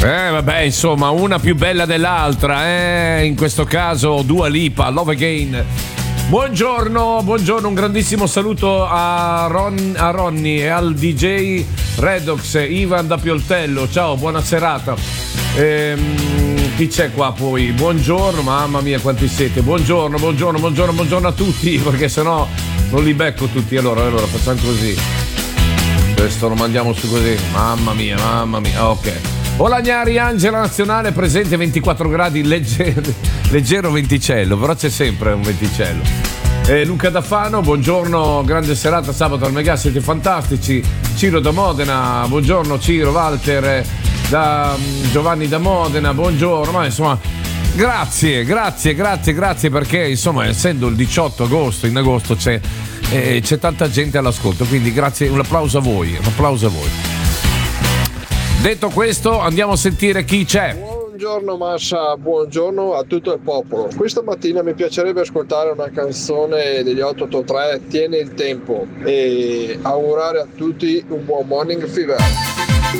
Vabbè, insomma, una più bella dell'altra, in questo caso Dua Lipa, Love Again. Buongiorno, un grandissimo saluto a Ronny e al DJ Redox, Ivan da Pioltello. Ciao, buona serata. Chi c'è qua poi? Buongiorno, mamma mia quanti siete. Buongiorno a tutti, perché sennò non li becco tutti. Allora facciamo così. Questo lo mandiamo su così. Mamma mia, ok. Olagnari, Angela Nazionale, presente 24 gradi, leggero venticello, però c'è sempre un venticello. Luca D'Afano, buongiorno, grande serata sabato al Mega, siete fantastici. Ciro da Modena, buongiorno Ciro, Walter da Giovanni da Modena, buongiorno, ma insomma grazie perché insomma essendo il 18 agosto, in agosto c'è tanta gente all'ascolto, quindi grazie, un applauso a voi. Detto questo, andiamo a sentire chi c'è. Buongiorno Masha, buongiorno a tutto il popolo. Questa mattina mi piacerebbe ascoltare una canzone degli 883, Tieni il tempo, e augurare a tutti un buon morning fever.